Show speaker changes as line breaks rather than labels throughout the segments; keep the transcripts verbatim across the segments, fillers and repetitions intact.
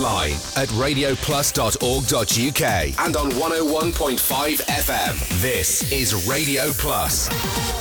online at radio plus dot org dot u k and on one oh one point five F M. This is Radio Plus.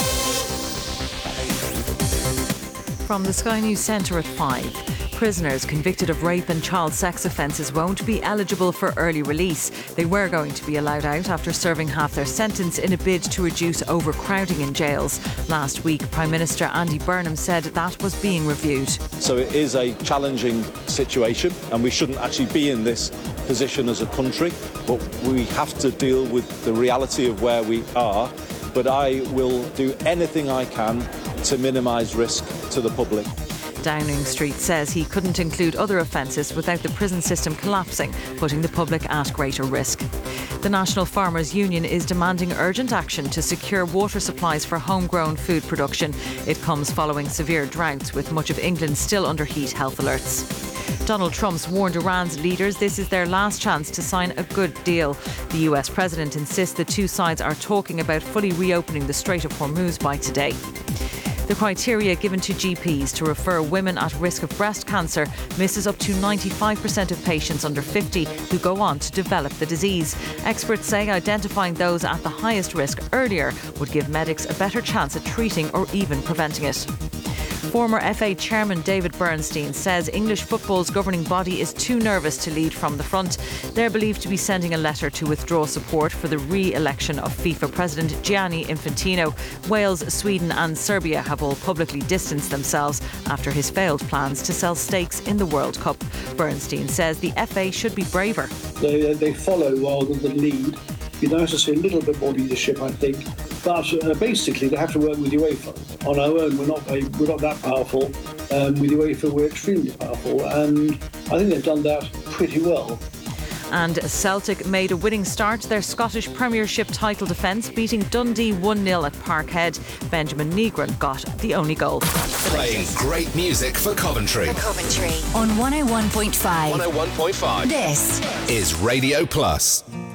From the Sky News Centre at five. Prisoners convicted of rape and child sex offences won't be eligible for early release. They were going to be allowed out after serving half their sentence in a bid to reduce overcrowding in jails. Last week, Prime Minister Andy Burnham said that was being reviewed.
So it is a challenging situation and we shouldn't actually be in this position as a country, but we have to deal with the reality of where we are. But I will do anything I can to minimise risk to the public.
Downing Street says he couldn't include other offences without the prison system collapsing, putting the public at greater risk. The National Farmers Union is demanding urgent action to secure water supplies for homegrown food production. It comes following severe droughts, with much of England still under heat health alerts. Donald Trump's warned Iran's leaders this is their last chance to sign a good deal. The U S president insists the two sides are talking about fully reopening the Strait of Hormuz by today. The criteria given to G Ps to refer women at risk of breast cancer misses up to ninety-five percent of patients under fifty who go on to develop the disease. Experts say identifying those at the highest risk earlier would give medics a better chance at treating or even preventing it. Former F A Chairman David Bernstein says English football's governing body is too nervous to lead from the front. They're believed to be sending a letter to withdraw support for the re-election of FIFA President Gianni Infantino. Wales, Sweden and Serbia have all publicly distanced themselves after his failed plans to sell stakes in the World Cup. Bernstein says the F A should be braver.
They, they follow rather than lead. It'd be nice to see a little bit more leadership, I think. But uh, basically, they have to work with UEFA. On our own, we're not very, we're not that powerful. Um, with UEFA, we're extremely powerful, and I think they've done that pretty well.
And Celtic made a winning start to their Scottish Premiership title defence, beating Dundee one nil at Parkhead. Benjamin Negron got the only goal.
Playing great music for Coventry.
For Coventry on one oh one point five.
one oh one point five.
This
is Radio Plus.